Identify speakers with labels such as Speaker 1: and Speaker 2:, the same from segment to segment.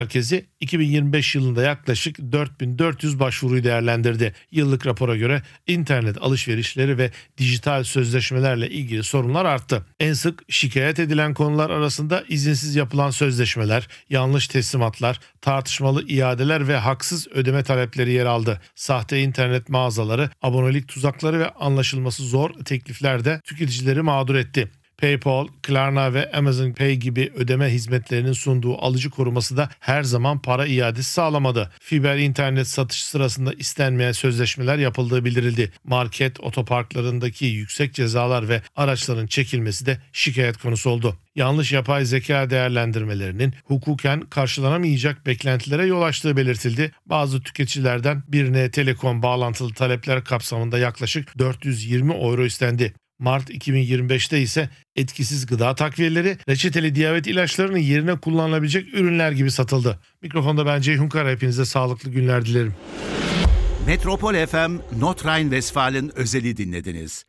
Speaker 1: Merkezi 2025 yılında yaklaşık 4400 başvuruyu değerlendirdi. Yıllık rapora göre internet alışverişleri ve dijital sözleşmelerle ilgili sorunlar arttı. En sık şikayet edilen konular arasında izinsiz yapılan sözleşmeler, yanlış teslimatlar, tartışmalı iadeler ve haksız ödeme talepleri yer aldı. Sahte internet mağazaları, abonelik tuzakları ve anlaşılması zor teklifler de tüketicileri mağdur etti. PayPal, Klarna ve Amazon Pay gibi ödeme hizmetlerinin sunduğu alıcı koruması da her zaman para iadesi sağlamadı. Fiber internet satışı sırasında istenmeyen sözleşmeler yapıldığı bildirildi. Market otoparklarındaki yüksek cezalar ve araçların çekilmesi de şikayet konusu oldu. Yanlış yapay zeka değerlendirmelerinin hukuken karşılanamayacak beklentilere yol açtığı belirtildi. Bazı tüketicilerden birine telekom bağlantılı talepler kapsamında yaklaşık 420 euro istendi. Mart 2025'te ise etkisiz gıda takviyeleri, reçeteli diyabet ilaçlarının yerine kullanılabilecek ürünler gibi satıldı. Mikrofonda ben Ceyhun Kara, hepinize sağlıklı günler dilerim.
Speaker 2: Metropol FM, Nordrhein-Westfalen özeli dinlediniz.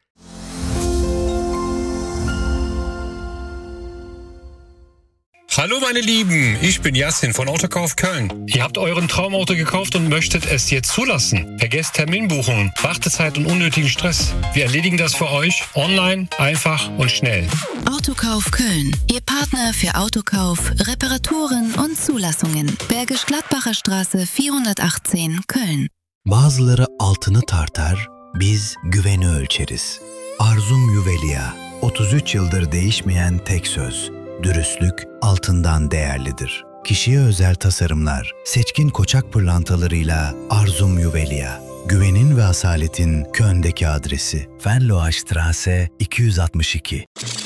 Speaker 3: Hallo meine Lieben, ich bin Yassin von Autokauf Köln. Ihr habt euren Traumauto gekauft und möchtet es jetzt zulassen. Vergesst Terminbuchungen, Wartezeit und unnötigen Stress. Wir erledigen das für euch online, einfach und schnell.
Speaker 4: Autokauf Köln, Ihr Partner für Autokauf, Reparaturen und Zulassungen. Bergisch-Gladbacher Straße 418 Köln.
Speaker 5: Bazıları altını tartar, biz güveni ölçeriz. Arzum Juvelia, 33 yıldır değişmeyen tek söz. Dürüstlük altından değerlidir. Kişiye özel tasarımlar, seçkin koçak pırlantalarıyla Arzum Juvelia. Güvenin ve asaletin Köln'deki adresi. Venloastraße 262.